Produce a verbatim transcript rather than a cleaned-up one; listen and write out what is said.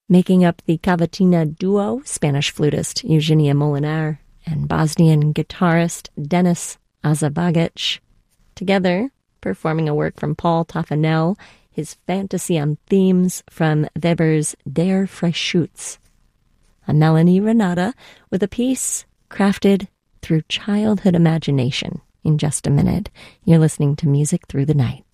Making up the cavatina duo, Spanish flutist Eugenia Molinar and Bosnian guitarist Denis Azabagic. Together, performing a work from Paul Taffanel, his fantasy on themes from Weber's Der Freischütz. I'm Melanie Renata with a piece crafted through childhood imagination. In just a minute, you're listening to Music Through the Night.